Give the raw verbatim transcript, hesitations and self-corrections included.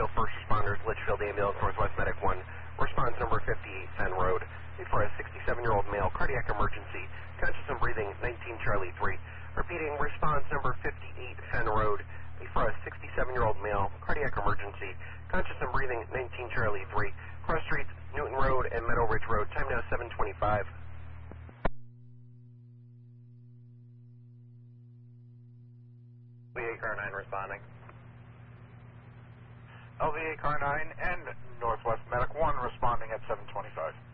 Litchfield First Responders, Litchfield Ambulance, Northwest Medic one, response number fifty-eight Fenn Road. For a sixty-seven-year-old male, cardiac emergency, conscious and breathing, nineteen Charlie three. Repeating, response number fifty-eight Fenn Road. For a sixty-seven-year-old male, cardiac emergency, conscious and breathing, nineteen Charlie three. Cross Streets, Newton Road and Meadow Ridge Road. Time now seven twenty-five. L V A Car nine responding. L V A Car nine and Northwest Medic one responding at seven twenty-five.